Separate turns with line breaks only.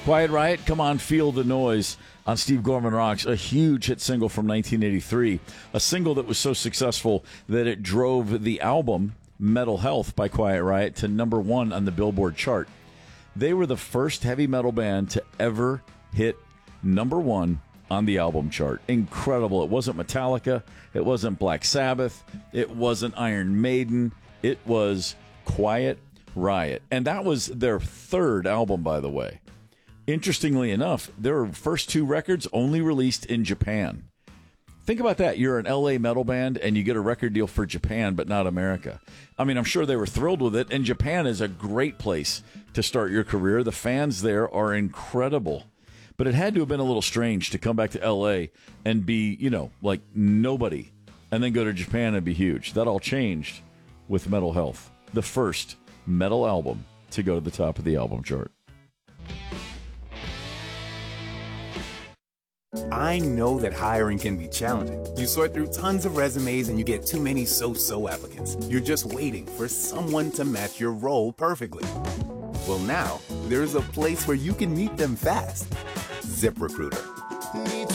Quiet Riot, Come On, Feel the Noise on Steve Gorman Rocks, a huge hit single from 1983, a single that was so successful that it drove the album Metal Health by Quiet Riot to #1 on the Billboard chart. They were the first heavy metal band to ever hit #1 on the album chart. Incredible. It wasn't Metallica. It wasn't Black Sabbath. It wasn't Iron Maiden. It was Quiet Riot. And that was their third album, by the way. Interestingly enough, their first two records only released in Japan. Think about that. You're an LA metal band and you get a record deal for Japan, but not America. I mean, I'm sure they were thrilled with it, and Japan is a great place to start your career. The fans there are incredible. But it had to have been a little strange to come back to LA and be, like nobody, and then go to Japan and be huge. That all changed with Metal Health, the first metal album to go to the top of the album chart.
I know that hiring can be challenging. You sort through tons of resumes and you get too many so-so applicants. You're just waiting for someone to match your role perfectly. Well, now there's a place where you can meet them fast. ZipRecruiter.